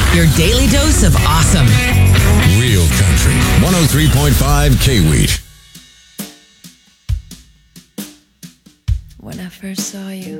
your daily dose of awesome. Real Country 103.5 K-Wheat. When I first saw you,